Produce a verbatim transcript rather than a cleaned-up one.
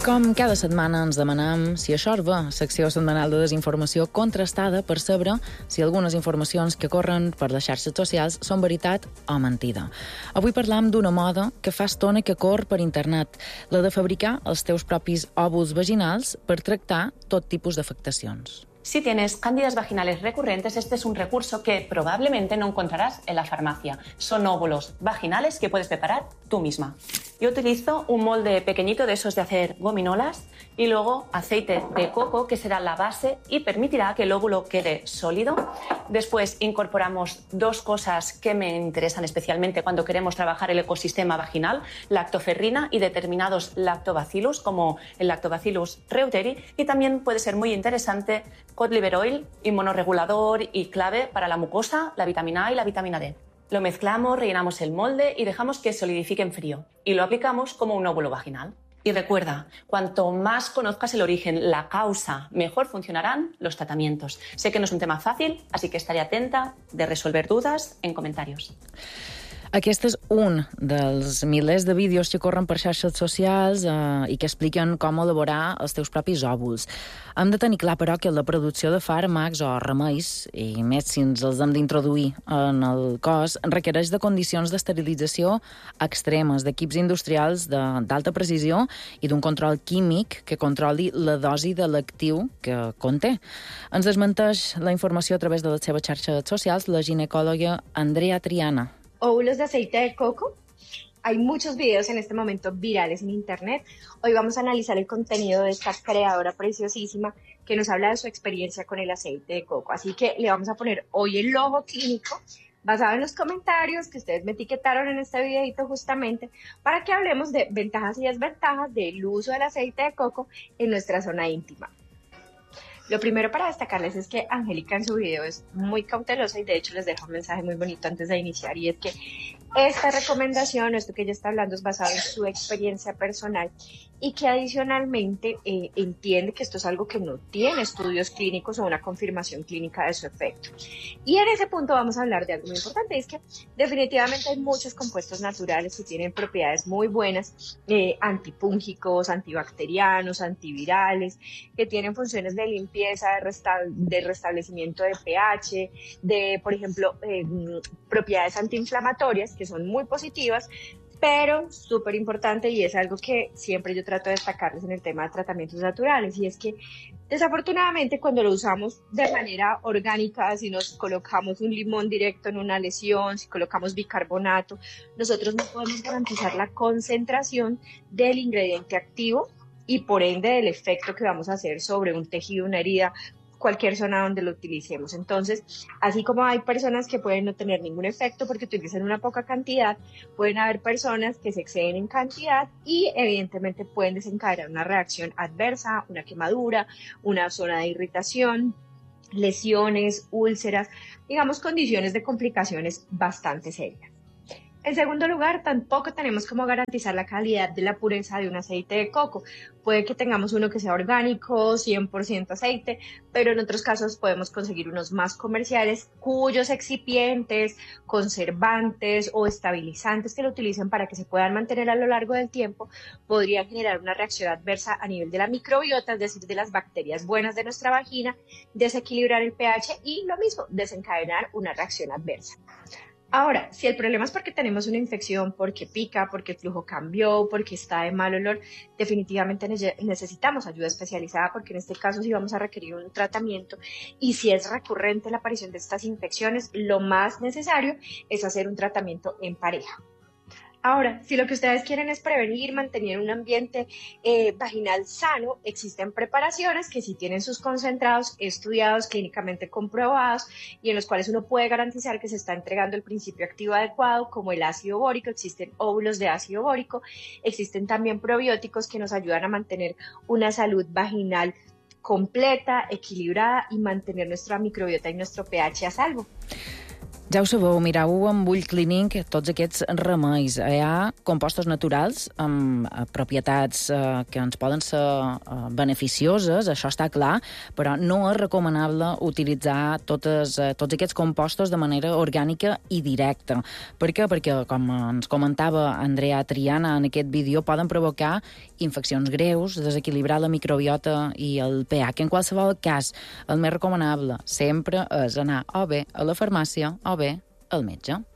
Com cada setmana ens demanam si això és bé, secció setmanal de desinformació contrastada per saber si algunes informacions que corren per les xarxes socials són veritat o mentida. Avui parlam d'una moda que fa estona que corre per internet, la de fabricar els teus propis òvuls vaginals per tractar tot tipus d'afectacions. Si tienes cándidas vaginales recurrentes, este es un recurso que probablemente no encontrarás en la farmacia. Son óvulos vaginales que puedes preparar tú misma. Yo utilizo un molde pequeñito de esos de hacer gominolas y luego aceite de coco, que será la base y permitirá que el óvulo quede sólido. Después incorporamos dos cosas que me interesan especialmente cuando queremos trabajar el ecosistema vaginal: lactoferrina y determinados lactobacillus, como el lactobacillus reuteri, y también puede ser muy interesante cod liver oil, inmunorregulador y clave para la mucosa, la vitamina A y la vitamina D. Lo mezclamos, rellenamos el molde y dejamos que solidifique en frío. Y lo aplicamos como un óvulo vaginal. Y recuerda, cuanto más conozcas el origen, la causa, mejor funcionarán los tratamientos. Sé que no es un tema fácil, así que estaré atenta de resolver dudas en comentarios. Aquest és un dels milers de vídeos que corren per xarxes socials eh, i que expliquen com elaborar els teus propis òvuls. Hem de tenir clar, però, que la producció de fàrmacs o remeis, i més si ens els hem d'introduir en el cos, requereix de condicions d'esterilització extremes, d'equips industrials d'alta precisió i d'un control químic que controli la dosi de l'actiu que conté. Ens desmenteix la informació a través de les seves xarxes socials la ginecòloga Andrea Triana. Óvulos de aceite de coco. Hay muchos videos en este momento virales en internet. Hoy vamos a analizar el contenido de esta creadora preciosísima que nos habla de su experiencia con el aceite de coco. Así que le vamos a poner hoy el logo clínico basado en los comentarios que ustedes me etiquetaron en este videito justamente para que hablemos de ventajas y desventajas del uso del aceite de coco en nuestra zona íntima. Lo primero para destacarles es que Angélica en su video es muy cautelosa y de hecho les dejo un mensaje muy bonito antes de iniciar, y es que esta recomendación, esto que ella está hablando, es basado en su experiencia personal y que adicionalmente eh, entiende que esto es algo que no tiene estudios clínicos o una confirmación clínica de su efecto. Y en ese punto vamos a hablar de algo muy importante, es que definitivamente hay muchos compuestos naturales que tienen propiedades muy buenas, eh, antipúngicos, antibacterianos, antivirales, que tienen funciones de limpieza, de, resta de restablecimiento de pH, de, por ejemplo, eh, propiedades antiinflamatorias, que son muy positivas, pero súper importante, y es algo que siempre yo trato de destacarles en el tema de tratamientos naturales, y es que desafortunadamente cuando lo usamos de manera orgánica, si nos colocamos un limón directo en una lesión, si colocamos bicarbonato, nosotros no podemos garantizar la concentración del ingrediente activo y por ende del efecto que vamos a hacer sobre un tejido, una herida, cualquier zona donde lo utilicemos. Entonces, así como hay personas que pueden no tener ningún efecto porque utilizan una poca cantidad, pueden haber personas que se exceden en cantidad y evidentemente pueden desencadenar una reacción adversa, una quemadura, una zona de irritación, lesiones, úlceras, digamos condiciones de complicaciones bastante serias. En segundo lugar, tampoco tenemos cómo garantizar la calidad de la pureza de un aceite de coco. Puede que tengamos uno que sea orgánico, cien por ciento aceite, pero en otros casos podemos conseguir unos más comerciales cuyos excipientes, conservantes o estabilizantes que lo utilicen para que se puedan mantener a lo largo del tiempo podrían generar una reacción adversa a nivel de la microbiota, es decir, de las bacterias buenas de nuestra vagina, desequilibrar el pH y lo mismo, desencadenar una reacción adversa. Ahora, si el problema es porque tenemos una infección, porque pica, porque el flujo cambió, porque está de mal olor, definitivamente necesitamos ayuda especializada, porque en este caso sí vamos a requerir un tratamiento, y si es recurrente la aparición de estas infecciones, lo más necesario es hacer un tratamiento en pareja. Ahora, si lo que ustedes quieren es prevenir, mantener un ambiente eh, vaginal sano, existen preparaciones que sí tienen sus concentrados estudiados, clínicamente comprobados, y en los cuales uno puede garantizar que se está entregando el principio activo adecuado, como el ácido bórico. Existen óvulos de ácido bórico, existen también probióticos que nos ayudan a mantener una salud vaginal completa, equilibrada y mantener nuestra microbiota y nuestro pH a salvo. Ja ho sabeu, mireu amb ull clínic tots aquests remeis. Hi ha compostos naturals amb propietats eh, que ens poden ser eh, beneficioses, això està clar, però no és recomanable utilitzar totes, eh, tots aquests compostos de manera orgànica i directa. Per què? Perquè, com ens comentava Andrea Triana en aquest vídeo, poden provocar infeccions greus, desequilibrar la microbiota i el pH. En qualsevol cas, el més recomanable sempre és anar o bé a la farmàcia o bé al metge.